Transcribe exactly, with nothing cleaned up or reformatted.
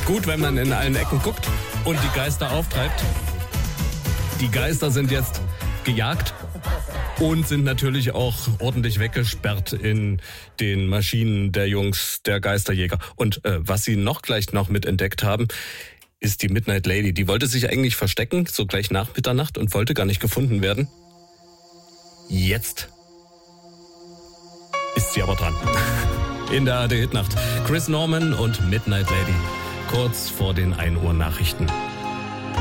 Gut, wenn man in allen Ecken guckt und die Geister auftreibt. Die Geister sind jetzt gejagt und sind natürlich auch ordentlich weggesperrt in den Maschinen der Jungs, der Geisterjäger. Und äh, was sie noch gleich noch mit entdeckt haben, ist die Midnight Lady. Die wollte sich eigentlich verstecken, so gleich nach Mitternacht, und wollte gar nicht gefunden werden. Jetzt ist sie aber dran. In der A R D Hitnacht. Chris Norman und Midnight Lady. Kurz vor den ein Uhr Nachrichten.